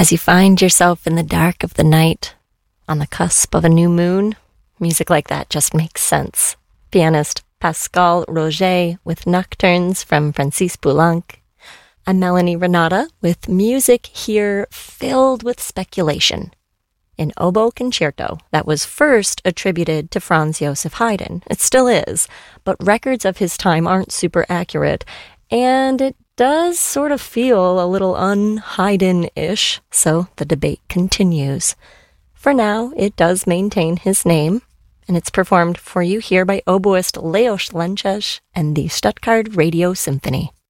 As you find yourself in the dark of the night, on the cusp of a new moon, music like that just makes sense. Pianist Pascal Roger with Nocturnes from Francis Poulenc. I'm Melanie Renata with music here filled with speculation. An oboe concerto that was first attributed to Franz Joseph Haydn. It still is, but records of his time aren't super accurate, and it does sort of feel a little un-Haydn-ish, so the debate continues. For now, it does maintain his name, and it's performed for you here by oboist Leos Lences and the Stuttgart Radio Symphony.